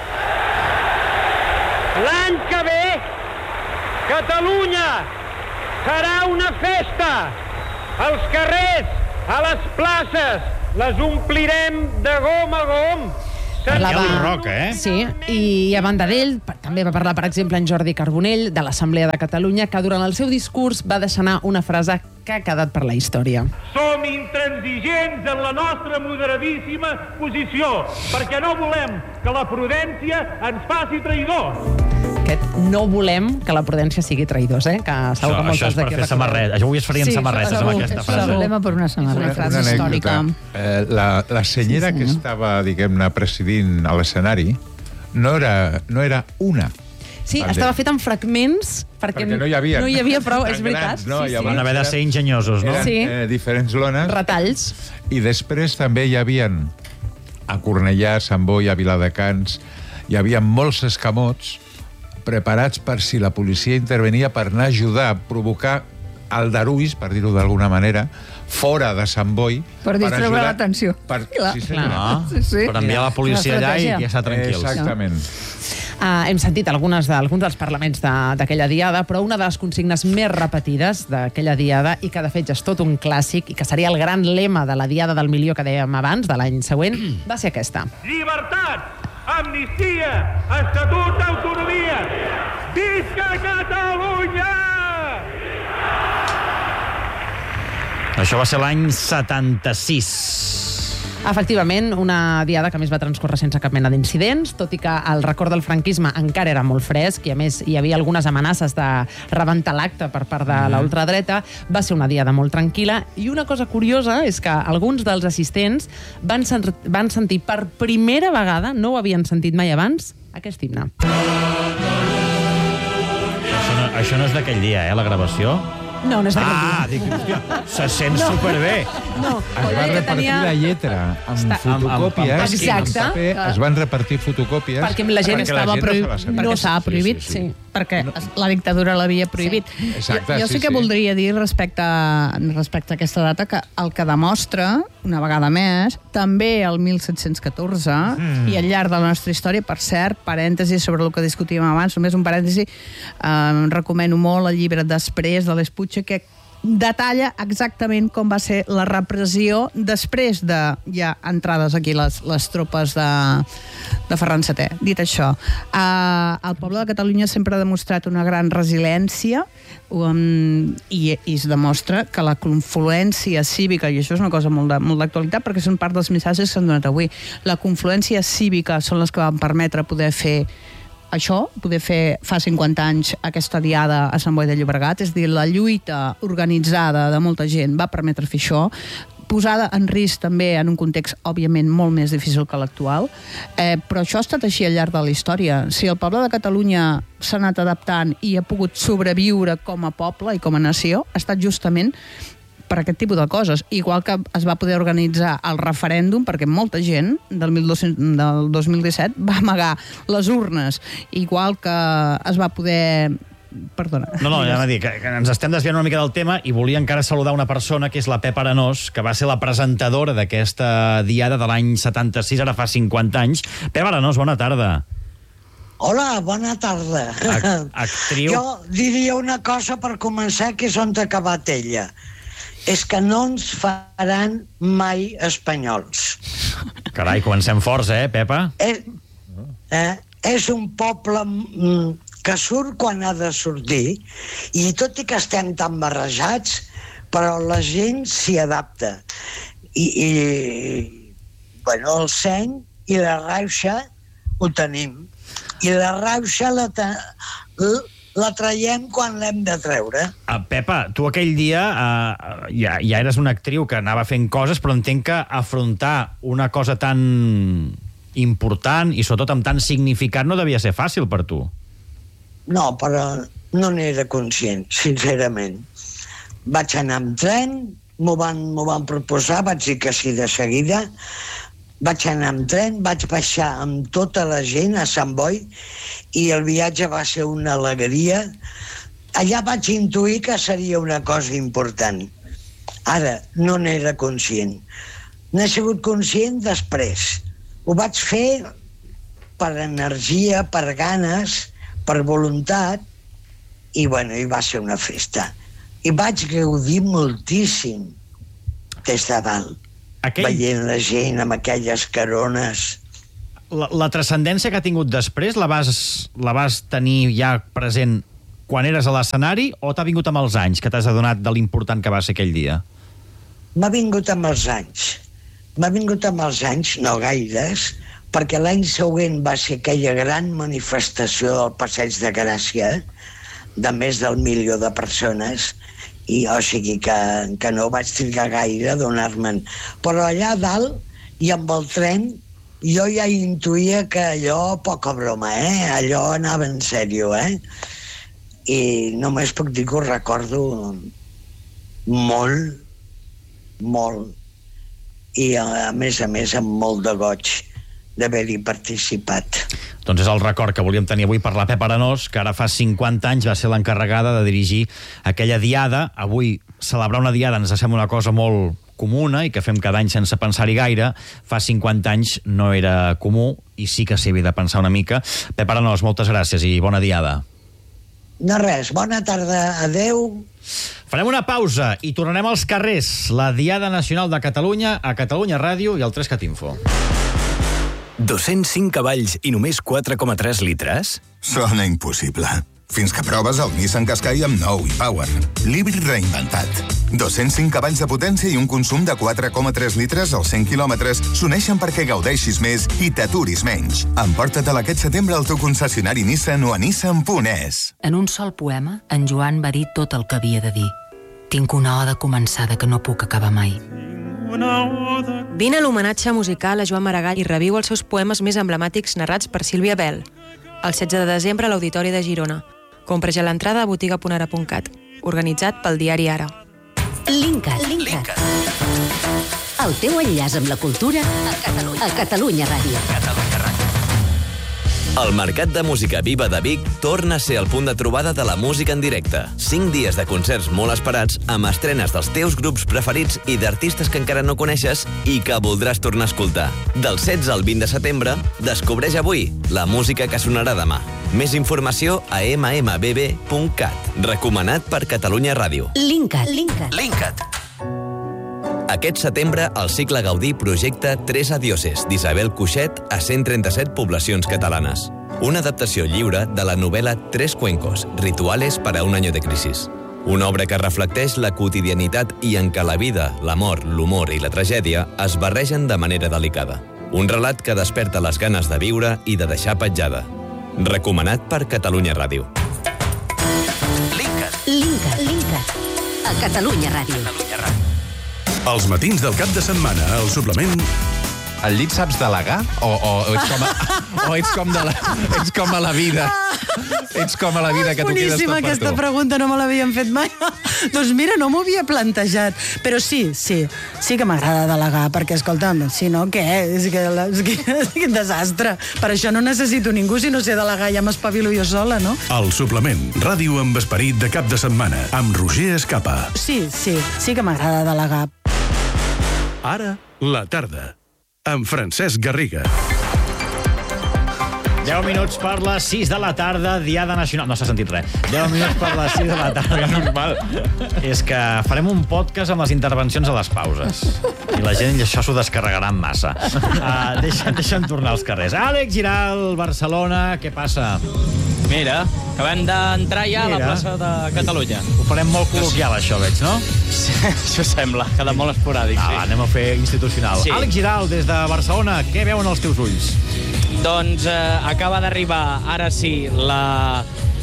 S23: L'any que ve, Catalunya serà una festa. Els carrers, a les places, les omplirem de gom a gom.
S21: Sí, i a banda d'ell també va parlar, per exemple, en Jordi Carbonell de l'Assemblea de Catalunya, que durant el seu discurs va deixar anar una frase que ha quedat per la història.
S23: Som intransigents en la nostra moderadíssima posició, perquè no volem que la prudència ens faci traïdors.
S21: No volem que la prudència sigui traïdors, que segur que moltes
S2: d'aquí... Això és per fer samarretes. Això avui es farien samarretes amb aquesta frase.
S3: Sí, volem per una samarreta.
S1: Una frase històrica. La senyera que estava, diguem-ne, presidint a l'escenari no era una.
S21: Sí, estava fet en fragments perquè no hi havia prou, és veritat.
S2: Van haver de ser enginyosos, no?
S1: Eren diferents lones.
S21: Retalls.
S1: I després també hi havia a Cornellà, a Sant Boi, a Viladecans, hi havia molts escamots preparats per si la policia intervenia per anar a ajudar a provocar aldarulls, per dir-ho d'alguna manera, fora de Sant Boi.
S3: Per distreure l'atenció.
S2: Per enviar la policia allà i que està tranquil.
S1: Exactament.
S21: Hem sentit alguns dels parlaments d'aquella diada, però una de les consignes més repetides d'aquella diada, i que de fet és tot un clàssic, i que seria el gran lema de la diada del milió que dèiem abans, de l'any següent, va ser aquesta.
S23: Llibertat, amnistia, estatut d'autonomia. Visca Catalunya!
S2: Això va ser l'any 76.
S21: Efectivament, una diada que a més va transcorrer sense cap mena d'incidents, tot i que el record del franquisme encara era molt fresc i a més hi havia algunes amenaces de rebentar l'acte per part de la ultradreta. Va ser una diada molt tranquil·la i una cosa curiosa és que alguns dels assistents van sentir per primera vegada, no ho havien sentit mai abans, aquest himne.
S2: Això no és d'aquell dia, la gravació?
S21: No, no és d'aquell dia.
S2: Dic, hòstia, se sent superbé.
S21: No,
S1: es va repartir la lletra amb fotocòpies.
S21: Exacte.
S1: Es van repartir fotocòpies.
S21: Perquè la gent estava prohibit.
S3: No s'ha prohibit, sí. Perquè la dictadura l'havia prohibit.
S1: Exacte,
S3: jo sí que voldria dir respecte a aquesta data que el que demostra, una vegada més, també el 1714 i al llarg de la nostra història, per cert, parèntesi sobre el que discutíem abans, només un parèntesi, recomano molt el llibre Després de l'Espuig, que detalla exactament com va ser la repressió després de ja entrades aquí les tropes de Ferran VII. Dit això, el poble de Catalunya sempre ha demostrat una gran resiliència i es demostra que la confluència cívica, i això és una cosa molt d'actualitat perquè són part dels missatges que s'han donat avui, la confluència cívica són les que van permetre poder fer això, poder fer fa 50 anys aquesta diada a Sant Boi de Llobregat, és a dir, la lluita organitzada de molta gent va permetre fer això, posada en risc també en un context, òbviament, molt més difícil que l'actual, però això ha estat així al llarg de la història. Si el poble de Catalunya s'ha anat adaptant i ha pogut sobreviure com a poble i com a nació, ha estat justament per aquest tipus de coses. Igual que es va poder organitzar el referèndum, perquè molta gent del 2017 va amagar les urnes, igual que es va poder... Perdona.
S2: No, ja m'ha dit que ens estem desviant una mica del tema i volia encara saludar una persona que és la Pepa Arenós, que va ser la presentadora d'aquesta diada de l'any 76, ara fa 50 anys. Pepa Arenós, bona tarda.
S5: Hola, bona tarda.
S2: Actriu.
S5: Jo diria una cosa per començar, que és on ha acabat ella. És que no ens faran mai espanyols.
S2: Carai, comencem forts, Pepa?
S5: És un poble que surt quan ha de sortir, i tot i que estem tan barrejats, però la gent s'hi adapta. Bueno, el seny i la rauxa ho tenim. I la rauxa la traiem quan l'hem de treure.
S2: Pepa, tu aquell dia ja eres una actriu que anava fent coses, però entenc que afrontar una cosa tan important i sobretot amb tant significat no devia ser fàcil per tu.
S5: No, però no n'era conscient, sincerament. Vaig anar amb tren, m'ho van proposar, vaig dir que sí de seguida. Vaig anar amb tren, vaig baixar amb tota la gent a Sant Boi i el viatge va ser una alegria. Allà vaig intuir que seria una cosa important. Ara, no n'era conscient. N'he sigut conscient després. Ho vaig fer per energia, per ganes, per voluntat, i va ser una festa. I vaig gaudir moltíssim des de dalt. Veient la gent amb aquelles carones.
S2: La transcendència que ha tingut després la vas tenir ja present quan eres a l'escenari o t'ha vingut amb els anys que t'has adonat de l'important que va ser aquell dia?
S5: M'ha vingut amb els anys. No gaires, perquè l'any següent va ser aquella gran manifestació del Passeig de Gràcia de més del 1 milió de persones, i o sigui que no vaig trigar gaire a donar-me'n. Però allà dalt i amb el tren jo ja intuïa que allò poca broma, allò anava en sèrio, i només puc dir que ho recordo molt, i a més amb molt de goig d'haver-hi participat.
S2: Doncs és el record que volíem tenir avui per la Pepa Arenós, que ara fa 50 anys va ser l'encarregada de dirigir aquella diada. Avui celebrar una diada ens sembla una cosa molt comuna i que fem cada any sense pensar-hi gaire. Fa 50 anys no era comú i sí que s'hi havia de pensar una mica. Pepa Arenós, moltes gràcies i bona diada.
S5: No res, bona tarda, adeu.
S2: Farem una pausa i tornarem als carrers. La Diada Nacional de Catalunya a Catalunya Ràdio i al 3CatInfo.
S6: 205 cavalls i només 4,3 litres?
S7: Sona impossible. Fins que proves el Nissan Qashqai amb nou e-Power. L'híbrid reinventat. 205 cavalls de potència i un consum de 4,3 litres als 100 quilòmetres s'uneixen perquè gaudeixis més i t'aturis menys. Emporta-te'l aquest setembre al teu concessionari Nissan o a nissan.es.
S9: En un sol poema, en Joan va dir tot el que havia de dir. Tinc una oda començada que no puc acabar mai.
S24: Vine a l'homenatge musical a Joan Maragall i reviu els seus poemes més emblemàtics narrats per Sílvia Bell. El 16 de desembre a l'Auditori de Girona. Compra ja l'entrada a botiga.ara.cat. Organitzat pel diari Ara.
S16: Linkat. El teu enllaç amb la cultura a Catalunya Ràdio.
S6: El Mercat de Música Viva de Vic torna a ser el punt de trobada de la música en directe. 5 dies de concerts molt esperats amb estrenes dels teus grups preferits i d'artistes que encara no coneixes i que voldràs tornar a escoltar. Del 16 al 20 de setembre, descobreix avui la música que sonarà demà. Més informació a mmbb.cat. Recomanat per Catalunya Ràdio.
S16: Linkat.
S6: Aquest setembre, el cicle Gaudí projecta Tres adioses d'Isabel Cuixet a 137 poblacions catalanes. Una adaptació lliure de la novel·la Tres cuencos, rituales para un año de crisis. Una obra que reflecteix la quotidianitat i en què la vida, l'amor, l'humor i la tragèdia es barregen de manera delicada. Un relat que desperta les ganes de viure i de deixar petjada. Recomanat per Catalunya Ràdio.
S16: Linkat. A Catalunya Ràdio.
S13: Els matins del cap de setmana, al suplement...
S1: Al llit saps delegar? O ets com a la vida? Ets com a la vida que tu quedes tot per tu?
S25: Boníssima aquesta pregunta, no me l'havien fet mai. Doncs mira, no m'ho havia plantejat. Però sí que m'agrada delegar, perquè, escolta'm, si no, què? És quin desastre. Per això no necessito ningú, si no sé delegar ja m'espavilo jo sola, no?
S13: El suplement, ràdio amb esperit de cap de setmana, amb Roger Escapa.
S25: Sí que m'agrada delegar.
S13: Ara, la tarda, amb Francesc Garriga.
S2: 10 minuts per les 6 de la tarda, Diada Nacional... No s'ha sentit res. 10 minuts per les 6 de la tarda. Normal. És que farem un podcast amb les intervencions a les pauses. I la gent això s'ho descarregarà en massa. Deixa'm tornar als carrers. Àlex Giral, Barcelona, què passa?
S26: Mira, acabem d'entrar ja a la plaça de Catalunya.
S2: Ho farem molt col·loquial, això, veig, no?
S26: Sí, això sembla, queda molt esporàdic.
S2: Va, anem a fer institucional. Sí. Àlex Giral, des de Barcelona, què veuen els teus ulls?
S26: Doncs acaba d'arribar, ara sí, la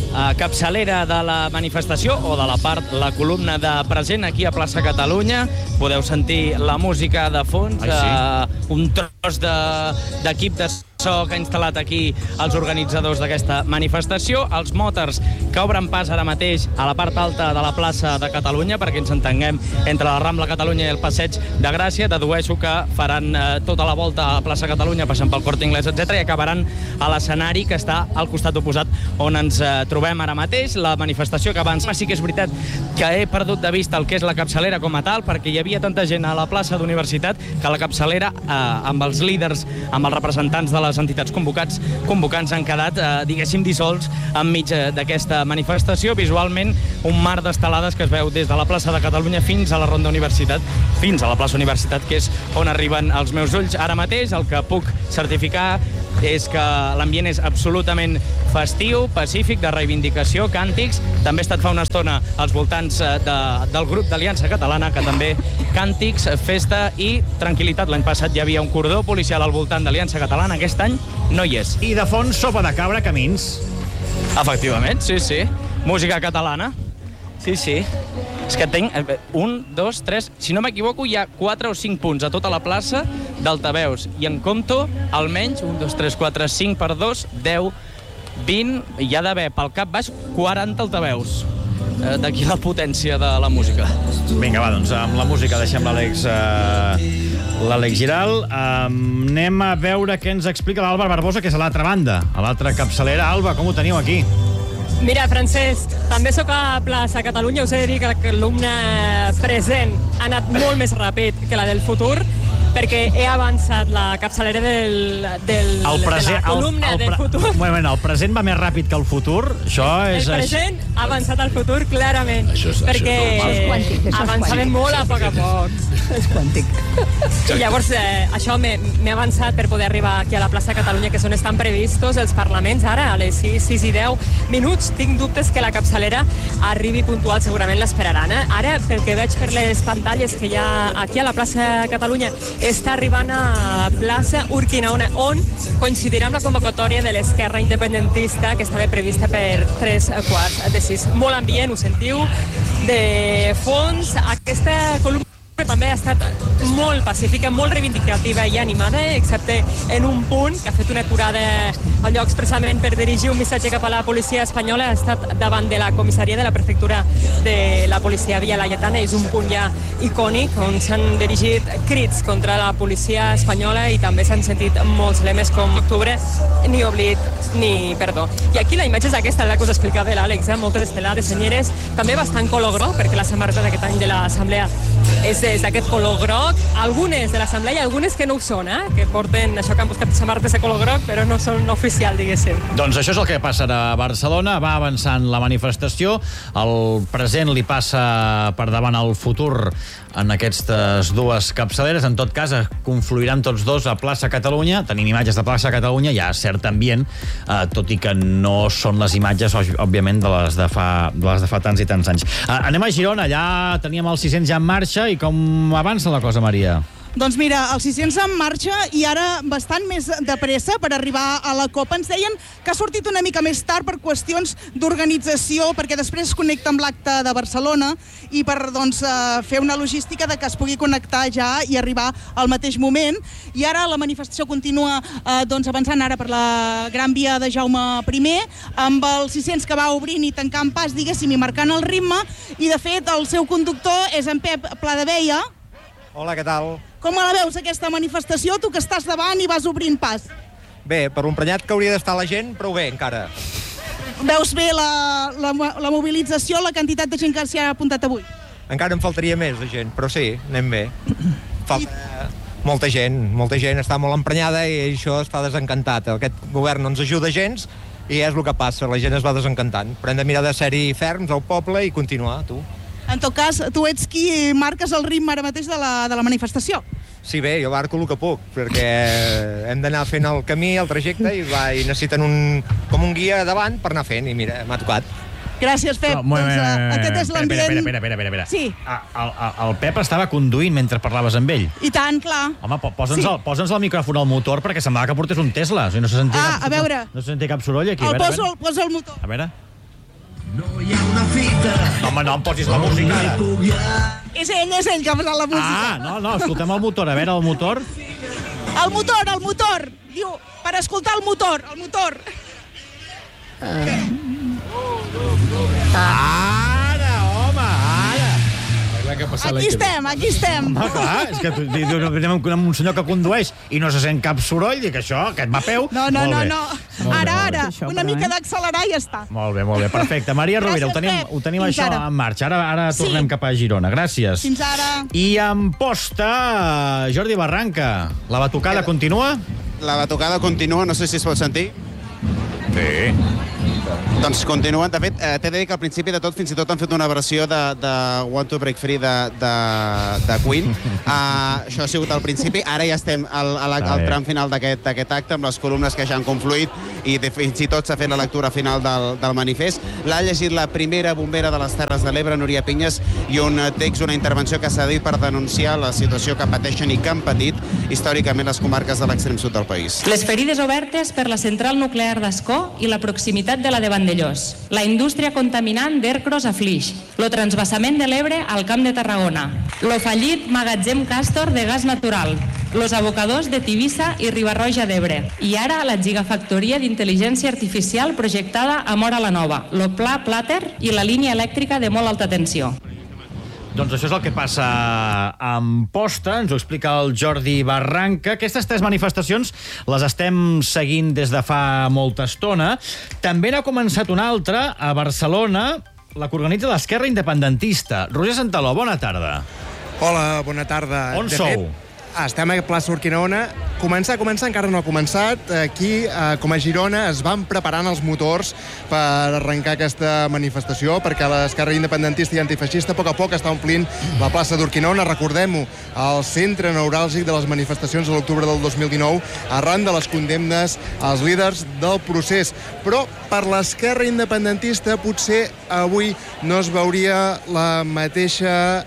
S26: capçalera de la manifestació, o de la columna de present aquí a Plaça Catalunya. Podeu sentir la música de fons, un tros d'equip de so que ha instal·lat aquí els organitzadors d'aquesta manifestació. Els motors que obren pas ara mateix a la part alta de la plaça de Catalunya, perquè ens entenguem, entre la Rambla Catalunya i el Passeig de Gràcia. Dedueixo que faran tota la volta a la plaça Catalunya, passant pel Corte Inglés, etc., i acabaran a l'escenari que està al costat oposat on ens trobem ara mateix. La manifestació que abans sí que és veritat que he perdut de vista el que és la capçalera com a tal, perquè hi havia tanta gent a la plaça d'Universitat que la capçalera, amb els líders, amb els representants de les entitats convocants han quedat, diguéssim, dissolts enmig d'aquesta manifestació. Visualment, un mar d'estelades que es veu des de la plaça de Catalunya fins a la Ronda Universitat, fins a la plaça Universitat, que és on arriben els meus ulls ara mateix. El que puc certificar és que l'ambient és absolutament festiu, pacífic, de reivindicació, càntics. També he estat fa una estona als voltants del grup d'Aliança Catalana, que també càntics, festa i tranquil·litat. L'any passat hi havia un cordó policial al voltant d'Aliança Catalana, aquest any no hi és.
S2: I de fons, sopa de cabra, camins.
S26: Efectivament, sí. Música catalana. Sí. És que tinc 1, 2, 3... Si no m'equivoco, hi ha 4 o 5 punts a tota la plaça d'altaveus. I en compto almenys 1, 2, 3, 4, 5 per 2, 10, 20... Hi ha d'haver pel cap baix 40 altaveus. D'aquí la potència de la música.
S2: Vinga, va, doncs amb la música deixem l'Àlex Giral. Anem a veure què ens explica l'Àlvar Barbosa, que és a l'altra banda, a l'altra capçalera. Àlvar, com ho teniu aquí?
S4: Mira, Francesc, també sóc a Plaça Catalunya. Us he de dir que la columna present ha anat molt més ràpid que la del futur, perquè he avançat la capçalera de la columna del futur.
S2: El present va més ràpid que el futur?
S4: El present ha avançat al futur, clarament. Perquè avançàvem molt a poc a poc.
S3: És quàntic.
S4: I llavors, això m'he avançat per poder arribar aquí a la plaça Catalunya, que on estan previstos els parlaments ara, a les 6 i 10 minuts. Tinc dubtes que la capçalera arribi puntual, segurament l'esperaran. Ara, pel que veig per les pantalles que hi ha aquí a la plaça Catalunya, està arribant a plaça Urquinaona, on coincidirà amb la convocatòria de l'Esquerra Independentista, que estava prevista per 3:15. Molt ambient, ho sentiu, de fons. Aquesta columna també ha estat molt pacífica, molt reivindicativa i animada, excepte en un punt que ha fet una aturada al lloc expressament per dirigir un missatge cap a la policia espanyola. Ha estat davant de la comissaria de la prefectura de la policia Via Laietana. És un punt ja icònic on s'han dirigit crits contra la policia espanyola i també s'han sentit molts lemes com octubre, ni oblit ni perdó. I aquí la imatge és aquesta, la que us explicava l'Àlex, moltes estelades senyeres, també bastant color groc, perquè la samarreta d'aquest any de l'Assemblea és d'aquest color groc. Algunes de l'Assemblea i algunes que no ho són, que porten això, que han buscat samarretes de color groc, però no són oficial, diguéssim.
S2: Doncs això és el que passa a Barcelona. Va avançant la manifestació, el present li passa per davant el futur en aquestes dues capçaleres. En tot cas, confluiran tots dos a Plaça Catalunya. Tenim imatges de Plaça Catalunya, hi ha cert ambient, tot i que no són les imatges, òbviament, de les de fa tants i tants anys. Anem a Girona, allà teníem el 600 ja en marxa, i com avança la cosa, Maria?
S8: Doncs mira, els 600 en marxa i ara bastant més de pressa per arribar a la Copa. Ens deien que ha sortit una mica més tard per qüestions d'organització, perquè després es connecta amb l'acte de Barcelona i per fer una logística de que es pugui connectar ja i arribar al mateix moment. I ara la manifestació continua avançant ara per la Gran Via de Jaume I, amb el 600 que va obrint i tancant pas, diguéssim, i marcant el ritme. I de fet el seu conductor és en Pep Pladevella.
S10: Hola, què tal?
S8: Com la veus, aquesta manifestació, tu que estàs davant i vas obrint pas?
S10: Bé, per l'emprenyat que hauria d'estar la gent, prou bé, encara.
S8: Veus bé la mobilització, la quantitat de gent que s'hi ha apuntat avui?
S10: Encara em faltaria més de gent, però sí, anem bé. Falta molta gent està molt emprenyada i això està desencantat. Aquest govern no ens ajuda gens i és el que passa, la gent es va desencantant. Però hem de mirar de ser-hi ferms al poble i continuar, tu.
S8: En tot cas, tu ets qui marques el ritme ara mateix de la manifestació.
S10: Sí, bé, jo marco el que puc, perquè hem d'anar fent el camí, el trajecte, i necessiten com un guia davant per anar fent, i mira, m'ha tocat.
S8: Gràcies, Pep. Aquest és l'ambient...
S2: Espera.
S8: Sí.
S2: El Pep estava conduint mentre parlaves amb ell.
S8: I tant, clar.
S2: Home, posa'ns el micròfon al motor, perquè semblava que portés un Tesla. O sigui, no se sentia
S8: a veure.
S2: No se sentia cap soroll aquí.
S8: Posa el motor.
S2: A veure. No, home, no em posis la música ara.
S8: És ell que ha posat la música.
S2: No, escoltem el motor. A veure, el motor.
S8: El motor. Diu, per escoltar el motor.
S2: Ara, home, ara.
S8: Aquí estem.
S2: Home, clar, és que anem amb un senyor que condueix i no se sent cap soroll, i que això, aquest va a peu.
S8: No. Ara. Una mica d'accelerar i ja està.
S2: Molt bé, perfecte. Maria Rovira, ho tenim això en marxa. Ara tornem cap a Girona. Gràcies.
S8: Fins ara.
S2: I en posta, Jordi Barranca, la batucada continua?
S11: La batucada continua, no sé si es pot sentir.
S2: Sí.
S11: Doncs continuen. De fet, t'he de dir que al principi de tot fins i tot han fet una versió de Want to Break Free de Queen. Això ha sigut al principi. Ara ja estem al tram final d'aquest acte, amb les columnes que ja han confluït, i fins i tot s'ha fet la lectura final del manifest. L'ha llegit la primera bombera de les Terres de l'Ebre, Núria Pinyes, i un text, una intervenció que s'ha dit per denunciar la situació que pateixen i que han patit històricament les comarques de l'extrem sud del país.
S12: Les ferides obertes per la central nuclear d'Ascó i la proximitat de la de Vandellós. La indústria contaminant d'Ercros a Flix. Lo transvasament de l'Ebre al Camp de Tarragona. Lo fallit magatzem Castor de gas natural. Los abocadors de Tivissa i Riba-roja d'Ebre. I ara la gigafactoria d'intel·ligència artificial projectada a Móra la Nova. Lo pla Plater i la línia elèctrica de molt alta tensió.
S2: Doncs això és el que passa en posta, ens ho explica el Jordi Barranca. Aquestes 3 manifestacions les estem seguint des de fa molta estona. També n'ha començat una altra a Barcelona, la que organitza l'Esquerra Independentista. Roger Santaló, bona tarda.
S14: Hola, bona tarda.
S2: On sou?
S14: Estem a plaça Urquinaona. Començar, encara no ha començat. Aquí, com a Girona, es van preparant els motors per arrencar aquesta manifestació, perquè l'Esquerra Independentista i Antifeixista a poc està omplint la plaça d'Urquinaona. Recordem-ho, el centre neuràlgic de les manifestacions de l'octubre del 2019, arran de les condemnes als líders del procés. Però per l'Esquerra Independentista potser avui no es veuria la mateixa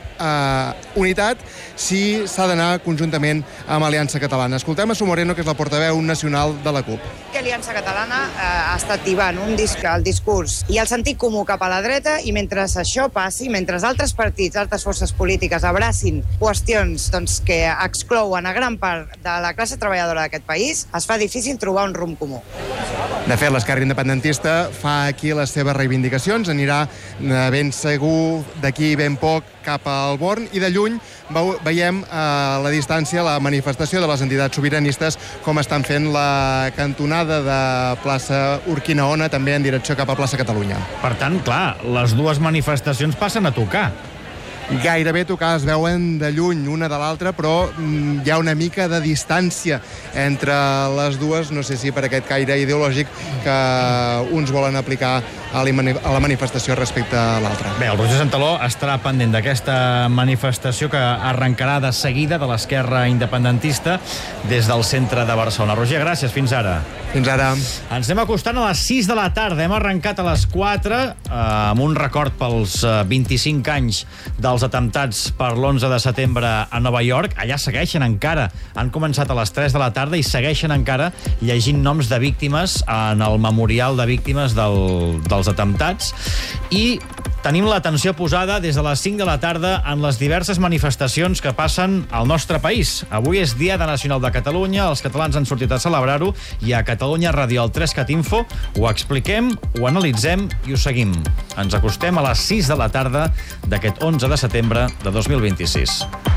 S14: unitat si s'ha d'anar conjuntament amb Aliança Catalana. Escoltem a Su Moreno, que és la portaveu nacional de la CUP.
S17: Aliança Catalana ha estat tibant el discurs i el sentit comú cap a la dreta, i mentre això passi, mentre altres partits, altres forces polítiques abracin qüestions que exclouen a gran part de la classe treballadora d'aquest país, es fa difícil trobar un rumb comú.
S14: De fet, l'Esquerra Independentista fa aquí les seves reivindicacions, anirà ben segur d'aquí ben poc cap al Born, i de lluny veiem a la distància la manifestació de les entitats sobiranistes, com estan fent la cantonada de plaça Urquinaona, també en direcció cap a plaça Catalunya.
S2: Per tant, clar, les dues manifestacions passen a tocar.
S14: Gairebé tocar, es veuen de lluny una de l'altra, però hi ha una mica de distància entre les dues, no sé si per aquest caire ideològic que uns volen aplicar a la manifestació respecte a l'altra.
S2: Bé, el Roger Santaló estarà pendent d'aquesta manifestació que arrencarà de seguida de l'Esquerra Independentista des del centre de Barcelona. Roger, gràcies, fins ara.
S14: Fins ara.
S2: Ens anem acostant a les 6 de la tarda. Hem arrencat a les 4 amb un record pels 25 anys dels atemptats per l'11 de setembre a Nova York. Allà segueixen encara. Han començat a les 3 de la tarda i segueixen encara llegint noms de víctimes en el memorial de víctimes dels atemptats. I tenim l'atenció posada des de les 5 de la tarda en les diverses manifestacions que passen al nostre país. Avui és Diada Nacional de Catalunya, els catalans han sortit a celebrar-ho, i a Catalunya Ràdio al 3CatInfo ho expliquem, ho analitzem i ho seguim. Ens acostem a les 6 de la tarda d'aquest 11 de setembre de 2026.